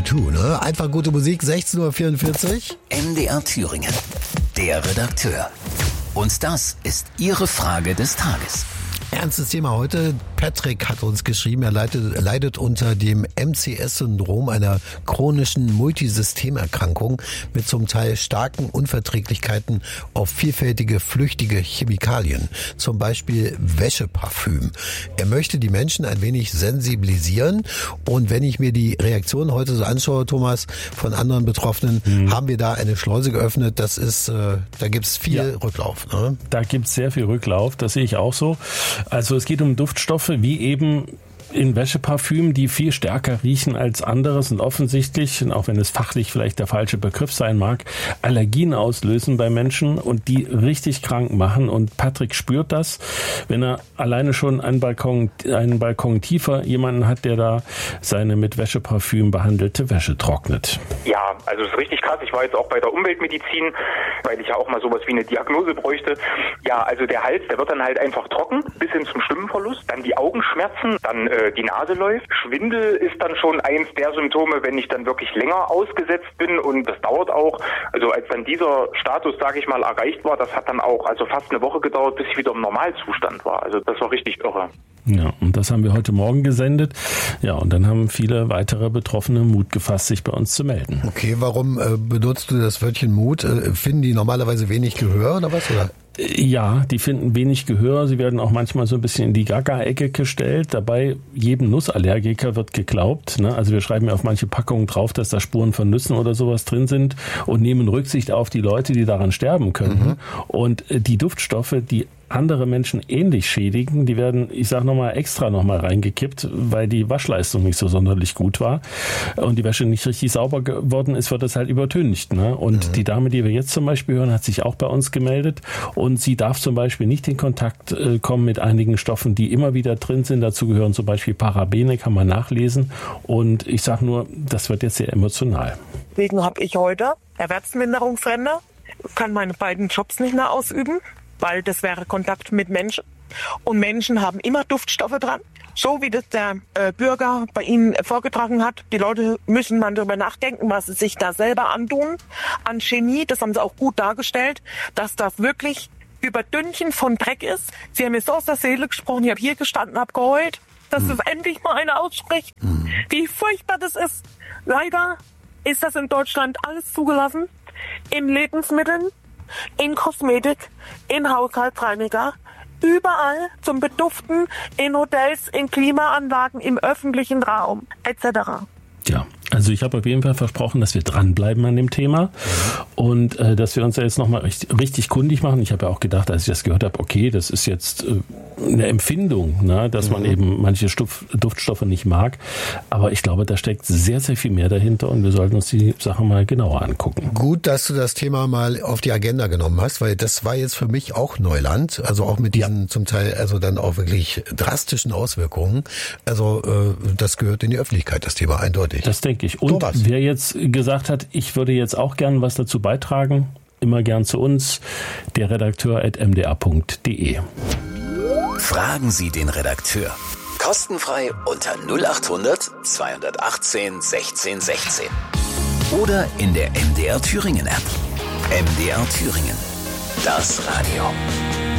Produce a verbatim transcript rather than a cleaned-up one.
to Two, ne? Einfach gute Musik, sechzehn Uhr vierundvierzig. M D R Thüringen, der Redakteur. Und das ist Ihre Frage des Tages. Ernstes Thema heute. Patrick hat uns geschrieben, er leidet, leidet unter dem M C S-Syndrom, einer chronischen Multisystemerkrankung mit zum Teil starken Unverträglichkeiten auf vielfältige flüchtige Chemikalien, zum Beispiel Wäscheparfüm. Er möchte die Menschen ein wenig sensibilisieren, und wenn ich mir die Reaktion heute so anschaue, Thomas, von anderen Betroffenen, mhm. haben wir da eine Schleuse geöffnet. Das ist, äh, da gibt's viel ja. Rücklauf. Ne? Da gibt's sehr viel Rücklauf, das sehe ich auch so. Also es geht um Duftstoffe, wie eben in Wäscheparfüm, die viel stärker riechen als anderes und offensichtlich, auch wenn es fachlich vielleicht der falsche Begriff sein mag, Allergien auslösen bei Menschen und die richtig krank machen. Und Patrick spürt das, wenn er alleine schon einen Balkon, einen Balkon tiefer jemanden hat, der da seine mit Wäscheparfüm behandelte Wäsche trocknet. Ja, also es ist richtig krass. Ich war jetzt auch bei der Umweltmedizin, weil ich ja auch mal sowas wie eine Diagnose bräuchte. Ja, also der Hals, der wird dann halt einfach trocken, bis hin zum Stimmenverlust, dann die Augenschmerzen, dann äh, die Nase läuft. Schwindel ist dann schon eins der Symptome, wenn ich dann wirklich länger ausgesetzt bin, und das dauert auch. Also als dann dieser Status, sage ich mal, erreicht war, das hat dann auch also fast eine Woche gedauert, bis ich wieder im Normalzustand war. Also das war richtig irre. Ja, und das haben wir heute Morgen gesendet. Ja, und dann haben viele weitere Betroffene Mut gefasst, sich bei uns zu melden. Okay, warum äh, benutzt du das Wörtchen Mut? Äh, finden die normalerweise wenig Gehör oder was? Oder? Ja, die finden wenig Gehör. Sie werden auch manchmal so ein bisschen in die Gaga-Ecke gestellt. Dabei, jedem Nussallergiker wird geglaubt. Ne? Also wir schreiben ja auf manche Packungen drauf, dass da Spuren von Nüssen oder sowas drin sind, und nehmen Rücksicht auf die Leute, die daran sterben könnten. Mhm. Und die Duftstoffe, die andere Menschen ähnlich schädigen, die werden, ich sag nochmal, extra nochmal reingekippt, weil die Waschleistung nicht so sonderlich gut war und die Wäsche nicht richtig sauber geworden ist, wird das halt übertüncht. Ne? Und mhm. die Dame, die wir jetzt zum Beispiel hören, hat sich auch bei uns gemeldet, und sie darf zum Beispiel nicht in Kontakt äh, kommen mit einigen Stoffen, die immer wieder drin sind. Dazu gehören zum Beispiel Parabene, kann man nachlesen, und ich sag nur, das wird jetzt sehr emotional. Deswegen habe ich heute Erwerbsminderungsrente, kann meine beiden Jobs nicht mehr ausüben, weil das wäre Kontakt mit Menschen. Und Menschen haben immer Duftstoffe dran. So wie das der äh, Bürger bei Ihnen vorgetragen hat. Die Leute müssen mal darüber nachdenken, was sie sich da selber antun. An Chemie, das haben sie auch gut dargestellt, dass das wirklich Überdünchen von Dreck ist. Sie haben mir so aus der Seele gesprochen, ich habe hier gestanden, habe geheult, dass es endlich mal einer ausspricht, wie furchtbar das ist. Leider ist das in Deutschland alles zugelassen. In Lebensmitteln, in Kosmetik, in Haushaltsreiniger, überall zum Beduften, in Hotels, in Klimaanlagen, im öffentlichen Raum, et cetera. Ja, also ich habe auf jeden Fall versprochen, dass wir dranbleiben an dem Thema und äh, dass wir uns da jetzt nochmal richtig, richtig kundig machen. Ich habe ja auch gedacht, als ich das gehört habe, okay, das ist jetzt äh, eine Empfindung, ne, dass mhm. man eben manche Stuf, Duftstoffe nicht mag. Aber ich glaube, da steckt sehr, sehr viel mehr dahinter, und wir sollten uns die Sache mal genauer angucken. Gut, dass du das Thema mal auf die Agenda genommen hast, weil das war jetzt für mich auch Neuland. Also auch mit diesen ja. zum Teil also dann auch wirklich drastischen Auswirkungen. Also äh, das gehört in die Öffentlichkeit, das Thema, eindeutig. Das denke ich. Und Thomas, wer jetzt gesagt hat, ich würde jetzt auch gern was dazu beitragen, immer gern zu uns, der Redakteur at m d r punkt d e. Fragen Sie den Redakteur. Kostenfrei unter null acht hundert zweihundertachtzehn sechzehn sechzehn. Oder in der M D R Thüringen App. M D R Thüringen. Das Radio.